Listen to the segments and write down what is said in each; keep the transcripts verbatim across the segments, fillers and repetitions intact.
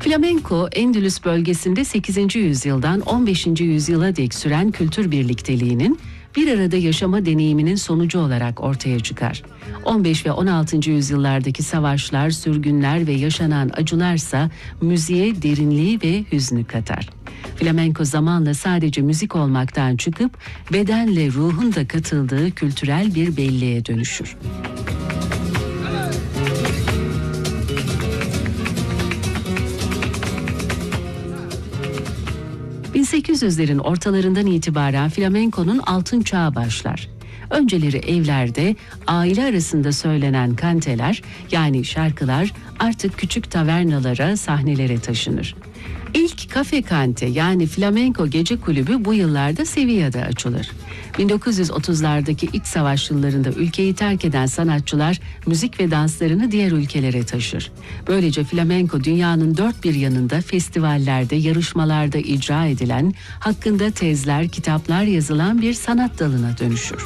Flamenko, Endülüs bölgesinde sekizinci yüzyıldan on beşinci yüzyıla dek süren kültür birlikteliğinin bir arada yaşama deneyiminin sonucu olarak ortaya çıkar. on beş ve on altıncı yüzyıllardaki savaşlar, sürgünler ve yaşanan acılarsa müziğe derinliği ve hüznü katar. Flamenko zamanla sadece müzik olmaktan çıkıp bedenle ruhun da katıldığı kültürel bir belleğe dönüşür. bin sekiz yüzlerin ortalarından itibaren flamenkonun altın çağı başlar. Önceleri evlerde aile arasında söylenen kanteler, yani şarkılar artık küçük tavernalara, sahnelere taşınır. İlk kafe kante, yani flamenko gece kulübü bu yıllarda Sevilla'da açılır. bin dokuz yüz otuzlardaki iç savaş yıllarında ülkeyi terk eden sanatçılar müzik ve danslarını diğer ülkelere taşır. Böylece flamenko dünyanın dört bir yanında festivallerde, yarışmalarda icra edilen, hakkında tezler, kitaplar yazılan bir sanat dalına dönüşür.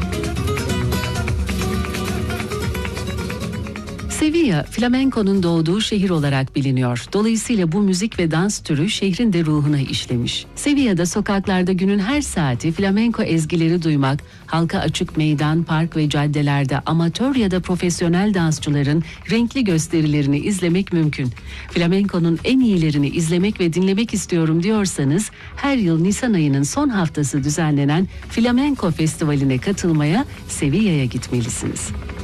Sevilla, flamenkonun doğduğu şehir olarak biliniyor. Dolayısıyla bu müzik ve dans türü şehrin de ruhuna işlemiş. Sevilla'da sokaklarda günün her saati flamenko ezgileri duymak, halka açık meydan, park ve caddelerde amatör ya da profesyonel dansçıların renkli gösterilerini izlemek mümkün. Flamenkonun en iyilerini izlemek ve dinlemek istiyorum diyorsanız, her yıl Nisan ayının son haftası düzenlenen Flamenko Festivali'ne katılmaya Sevilla'ya gitmelisiniz.